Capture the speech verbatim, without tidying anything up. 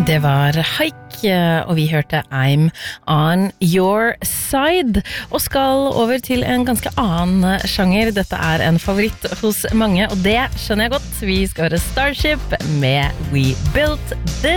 Det var Haik, og vi hørte I'm on your side, og skal over til en ganske annen sjanger. Dette er en favoritt hos mange, og det skjønner jeg godt. Vi skal høre Starship med We Built This.